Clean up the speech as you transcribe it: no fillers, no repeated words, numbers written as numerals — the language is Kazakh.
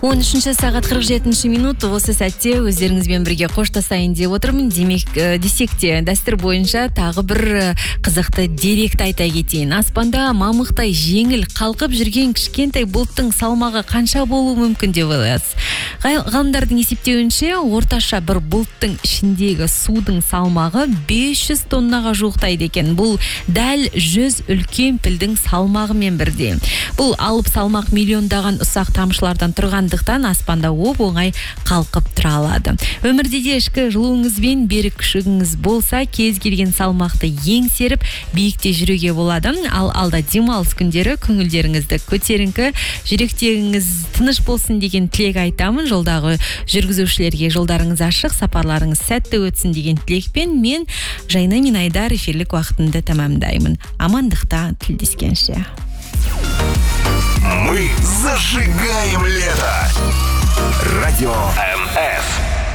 13 сағат 47 минут. Осы сәтте өздеріңізбен бірге қоштасайын деп отырмын. Демек, десек те дәстүр бойынша тағы бір қызықты деректі айта кетейін. Аспанда мамықтай жеңіл қалқып жүрген кішкентай бұлттың салмағы қанша болуы мүмкін деп ойлайсыз? Ғалымдардың есептеуінше, орташа бір бұлттың ішіндегі судың салмағы 500 тоннаға жуықтайды екен. Бұл дәл 100 үлкен пілдің салмағымен бірдей. Бұл алып салмақ миллиондаған ұсақ тамшылардан тұрғандықтан аспанда оп-оңай қалқып тұра алады. Өмірде де ішкі жылуыңызбен берік күшігіңіз болса, кез келген салмақты еңсеріп биікте жүруге болады. Ал алда демалыс күндері көңілдеріңізді көтеріңкі, жүректеріңіз тыныш болсын деген тілек айтамын. Жолдағы жүргізушілерге жолдарыңыз ашық, сапарларыңыз сәтті өтсін деген тілекпен мен Жайна мен Айдар эфирлік уақытынды тамамдаймын. Амандықта тілдескенше. Мы зажигаем лето.